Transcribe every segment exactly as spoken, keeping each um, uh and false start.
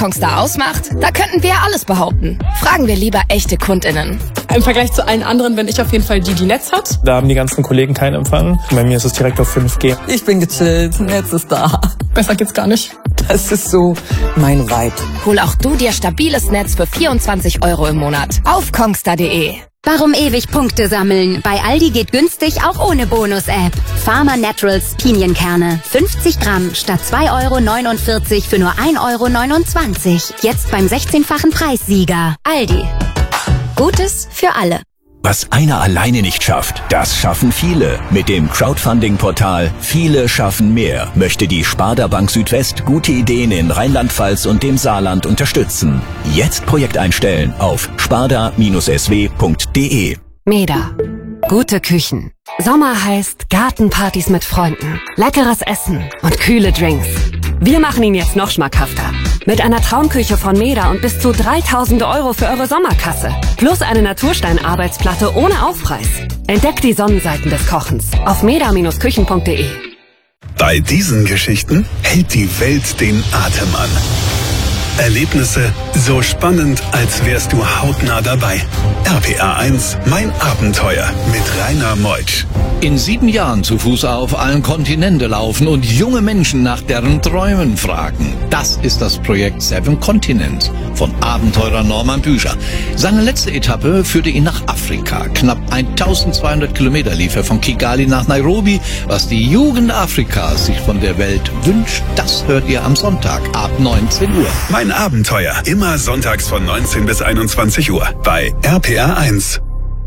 Kongstar ausmacht? Da könnten wir alles behaupten. Fragen wir lieber echte KundInnen. Im Vergleich zu allen anderen bin ich auf jeden Fall die, die Netz hat. Da haben die ganzen Kollegen keinen Empfang. Bei mir ist es direkt auf fünf G. Ich bin gechillt, Netz ist da. Besser geht's gar nicht. Das ist so mein Vibe. Hol auch du dir stabiles Netz für vierundzwanzig Euro im Monat auf kongstar punkt de. Warum ewig Punkte sammeln? Bei Aldi geht günstig auch ohne Bonus-App. Pharma Naturals Pinienkerne. fünfzig Gramm statt zwei Euro neunundvierzig für nur ein Euro neunundzwanzig. Jetzt beim sechzehnfachen Preissieger. Aldi. Gutes für alle. Was einer alleine nicht schafft, das schaffen viele. Mit dem Crowdfunding-Portal Viele schaffen mehr möchte die Sparda Bank Südwest gute Ideen in Rheinland-Pfalz und dem Saarland unterstützen. Jetzt Projekt einstellen auf sparda Bindestrich s w Punkt de. Meda. Gute Küchen. Sommer heißt Gartenpartys mit Freunden, leckeres Essen und kühle Drinks. Wir machen ihn jetzt noch schmackhafter. Mit einer Traumküche von Meda und bis zu dreitausend Euro für eure Sommerkasse. Plus eine Naturstein-Arbeitsplatte ohne Aufpreis. Entdeckt die Sonnenseiten des Kochens auf meda Bindestrich küchen Punkt de. Bei diesen Geschichten hält die Welt den Atem an. Erlebnisse so spannend, als wärst du hautnah dabei. R P R eins, mein Abenteuer mit Rainer Meutsch. In sieben Jahren zu Fuß auf allen Kontinente laufen und junge Menschen nach deren Träumen fragen. Das ist das Projekt Seven Continents von Abenteurer Norman Büscher. Seine letzte Etappe führte ihn nach Afrika. Knapp eintausendzweihundert Kilometer lief er von Kigali nach Nairobi. Was die Jugend Afrikas sich von der Welt wünscht, das hört ihr am Sonntag ab neunzehn Uhr. Mein Abenteuer, immer sonntags von neunzehn bis einundzwanzig Uhr bei R P R eins.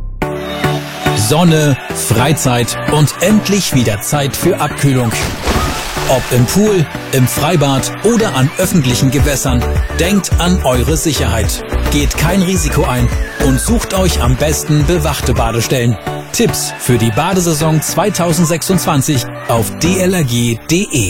Sonne, Freizeit und endlich wieder Zeit für Abkühlung. Ob im Pool, im Freibad oder an öffentlichen Gewässern, denkt an eure Sicherheit. Geht kein Risiko ein und sucht euch am besten bewachte Badestellen. Tipps für die Badesaison zweitausendsechsundzwanzig auf d l r g punkt de.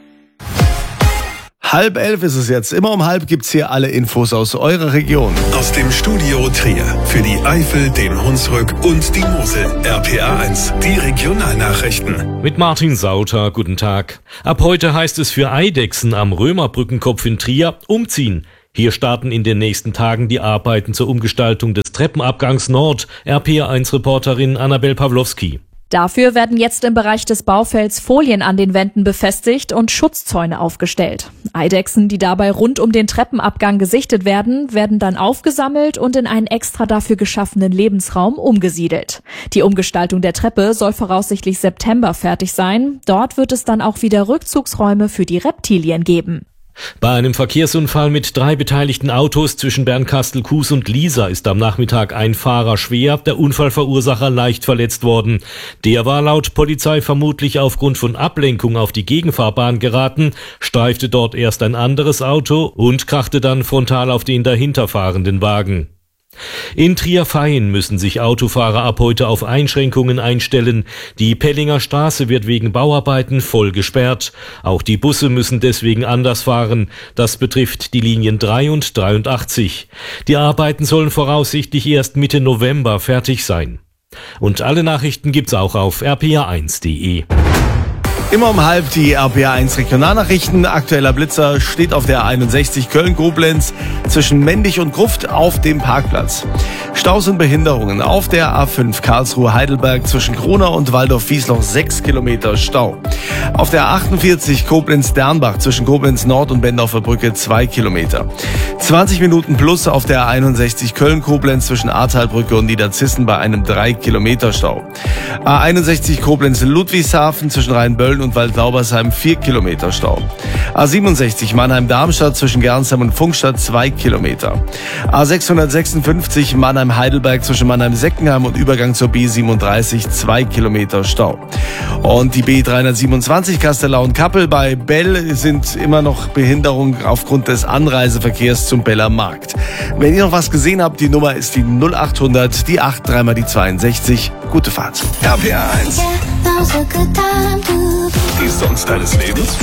Halb elf ist es jetzt. Immer um halb gibt's hier alle Infos aus eurer Region. Aus dem Studio Trier für die Eifel, den Hunsrück und die Mosel. R P R eins, die Regionalnachrichten. Mit Martin Sauter, guten Tag. Ab heute heißt es für Eidechsen am Römerbrückenkopf in Trier umziehen. Hier starten in den nächsten Tagen die Arbeiten zur Umgestaltung des Treppenabgangs Nord. R P R eins Reporterin Annabel Pawlowski. Dafür werden jetzt im Bereich des Baufelds Folien an den Wänden befestigt und Schutzzäune aufgestellt. Eidechsen, die dabei rund um den Treppenabgang gesichtet werden, werden dann aufgesammelt und in einen extra dafür geschaffenen Lebensraum umgesiedelt. Die Umgestaltung der Treppe soll voraussichtlich September fertig sein. Dort wird es dann auch wieder Rückzugsräume für die Reptilien geben. Bei einem Verkehrsunfall mit drei beteiligten Autos zwischen Bernkastel-Kues und Liesa ist am Nachmittag ein Fahrer schwer, der Unfallverursacher leicht verletzt worden. Der war laut Polizei vermutlich aufgrund von Ablenkung auf die Gegenfahrbahn geraten, streifte dort erst ein anderes Auto und krachte dann frontal auf den dahinter fahrenden Wagen. In Trier-Vaihingen müssen sich Autofahrer ab heute auf Einschränkungen einstellen. Die Pellinger Straße wird wegen Bauarbeiten voll gesperrt. Auch die Busse müssen deswegen anders fahren. Das betrifft die Linien drei und dreiundachtzig. Die Arbeiten sollen voraussichtlich erst Mitte November fertig sein. Und alle Nachrichten gibt's auch auf r p r eins punkt de. Immer um halb die R P R eins Regionalnachrichten. Aktueller Blitzer steht auf der einundsechzig Köln-Koblenz zwischen Mendig und Gruft auf dem Parkplatz. Staus und Behinderungen auf der A fünf Karlsruhe-Heidelberg zwischen Kronau und Waldorf-Wiesloch sechs Kilometer Stau. Auf der achtundvierzig Koblenz-Dernbach zwischen Koblenz Nord und Bendorfer Brücke zwei Kilometer. zwanzig Minuten plus auf der einundsechzig Köln-Koblenz zwischen Ahrtalbrücke und Niederzissen bei einem drei Kilometer Stau. A einundsechzig Koblenz-Ludwigshafen zwischen Rheinböllen und Waldlaubersheim vier Kilometer Stau. A siebenundsechzig Mannheim-Darmstadt zwischen Gernsheim und Funkstadt zwei Kilometer. A sechshundertsechsundfünfzig Mannheim-Heidelberg zwischen Mannheim-Seckenheim und Übergang zur B siebenunddreißig zwei Kilometer Stau. Und die B dreihundertsiebenundzwanzig Kastelau-Kappel bei Bell sind immer noch Behinderungen aufgrund des Anreiseverkehrs zum Beller Markt. Wenn ihr noch was gesehen habt, die Nummer ist die null achthundert, die acht, dreimal die zweiundsechzig. Gute Fahrt. R P R eins. Die Songs deines Lebens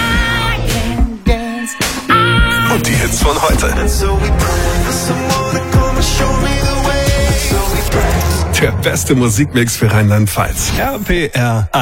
und die Hits von heute. Der beste Musikmix für Rheinland-Pfalz. R P R eins.